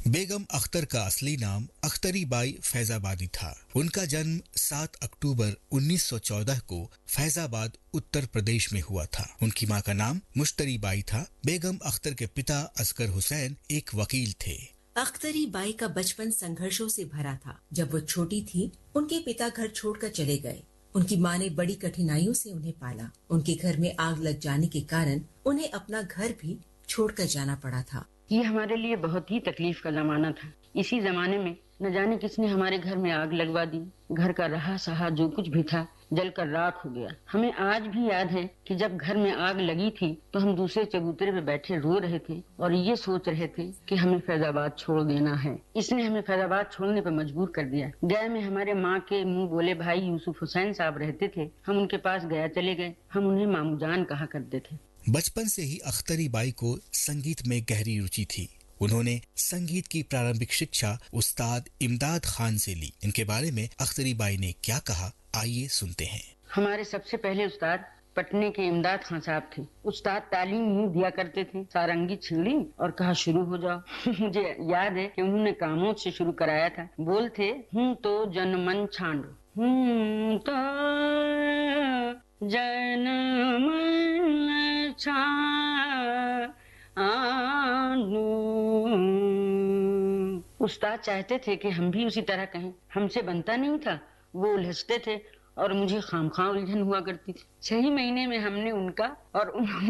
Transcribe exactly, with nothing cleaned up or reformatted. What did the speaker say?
बेगम अख्तर का असली नाम अख्तरी बाई फैजाबादी था। उनका जन्म सात अक्टूबर उन्नीस सौ चौदह को फैजाबाद उत्तर प्रदेश में हुआ था। उनकी मां का नाम मुश्तरी बाई था। बेगम अख्तर के पिता असगर हुसैन एक वकील थे। अख्तरी बाई का बचपन संघर्षों से भरा था। जब वो छोटी थी, उनके पिता घर छोड़कर चले गए। उनकी माँ ने बड़ी कठिनाइयों से उन्हें पाला। उनके घर में आग लग जाने के कारण उन्हें अपना घर भी छोड़कर जाना पड़ा था। ये हमारे लिए बहुत ही तकलीफ का जमाना था। इसी जमाने में न जाने किसने हमारे घर में आग लगवा दी। घर का रहा सहा जो कुछ भी था जलकर राख हो गया। हमें आज भी याद है कि जब घर में आग लगी थी तो हम दूसरे चबूतरे पे बैठे रो रहे थे और ये सोच रहे थे कि हमें फैजाबाद छोड़ देना है। इसने हमें फैजाबाद छोड़ने पर मजबूर कर दिया। गया में हमारे माँ के मुंह बोले भाई यूसुफ हुसैन साहब रहते थे। हम उनके पास गया चले गए। हम उन्हें मामू जान कहा करते थे। बचपन से ही अख्तरी बाई को संगीत में गहरी रुचि थी। उन्होंने संगीत की प्रारंभिक शिक्षा उस्ताद इमदाद खान से ली। इनके बारे में अख्तरी बाई ने क्या कहा, आइए सुनते हैं। हमारे सबसे पहले उस्ताद पटने के इमदाद खान साहब थे। उस्ताद तालीम यूं दिया करते थे, सारंगी छीड़ी और कहा शुरू हो जाओ। मुझे याद है कि उन्होंने कामोद से शुरू कराया था। बोल थे हूँ तो जनमन छांड, हूँ तो जनमन छांड। उस्ताद चाहते थे कि हम भी उसी तरह कहें। हमसे बनता नहीं था। वो उलझते थे और मुझे खामखा उलझन हुआ करती थी। छह महीने में हमने उनका और उन